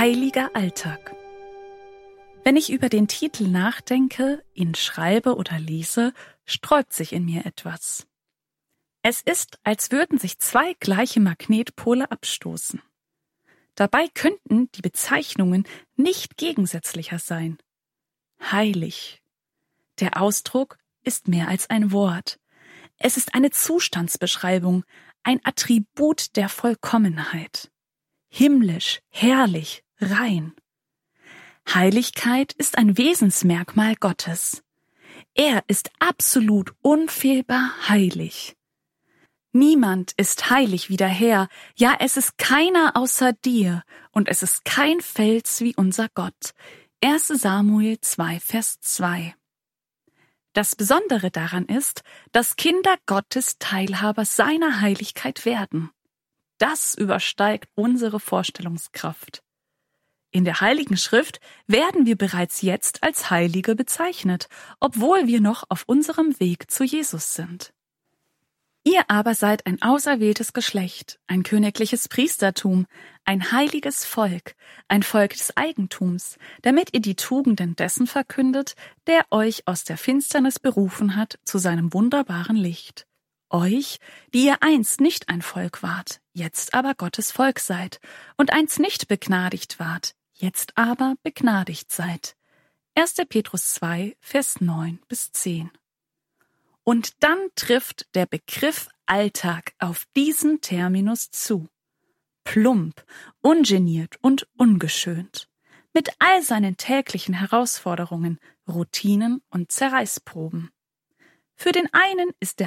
Heiliger Alltag. Wenn ich über den Titel nachdenke, ihn schreibe oder lese, sträubt sich in mir etwas. Es ist, als würden sich zwei gleiche Magnetpole abstoßen. Dabei könnten die Bezeichnungen nicht gegensätzlicher sein. Heilig. Der Ausdruck ist mehr als ein Wort. Es ist eine Zustandsbeschreibung, ein Attribut der Vollkommenheit. Himmlisch, herrlich, rein. Heiligkeit ist ein Wesensmerkmal Gottes. Er ist absolut unfehlbar heilig. Niemand ist heilig wie der Herr, ja, es ist keiner außer dir, und es ist kein Fels wie unser Gott. 1. Samuel 2, Vers 2. Das Besondere daran ist, dass Kinder Gottes Teilhaber seiner Heiligkeit werden. Das übersteigt unsere Vorstellungskraft. In der Heiligen Schrift werden wir bereits jetzt als Heilige bezeichnet, obwohl wir noch auf unserem Weg zu Jesus sind. Ihr aber seid ein auserwähltes Geschlecht, ein königliches Priestertum, ein heiliges Volk, ein Volk des Eigentums, damit ihr die Tugenden dessen verkündet, der euch aus der Finsternis berufen hat zu seinem wunderbaren Licht. Euch, die ihr einst nicht ein Volk wart, jetzt aber Gottes Volk seid, und einst nicht begnadigt wart, jetzt aber begnadigt seid. 1. Petrus 2, Vers 9 bis 10. Und dann trifft der Begriff Alltag auf diesen Terminus zu. Plump, ungeniert und ungeschönt. Mit all seinen täglichen Herausforderungen, Routinen und Zerreißproben. Für den einen ist der